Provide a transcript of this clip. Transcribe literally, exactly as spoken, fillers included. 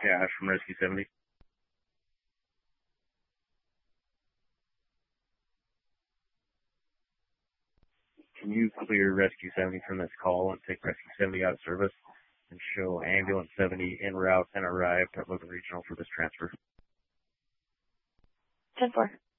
Yeah, from Rescue seventy. Can you clear Rescue seventy from this call and take Rescue seventy out of service and show Ambulance seventy en route and arrived at Logan Regional for this transfer? ten four.